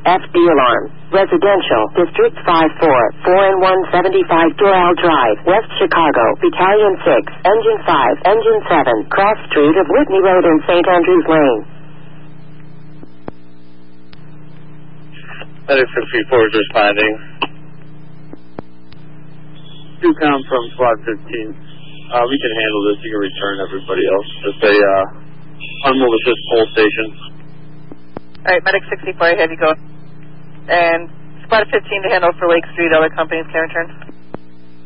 FD alarm. Residential, District 5-4, 4-175 Doral Drive, West Chicago, Battalion 6, Engine 5, Engine 7, Cross Street of Whitney Road and St. Andrews Lane. Medic 634 is responding. 2-com from SWAT 15. We can handle this. You can return everybody else. Just say, unmove at this pole station. Alright, Medic 64, I have you go. And SWAT 15 to handle for Lake Street. Other companies can return.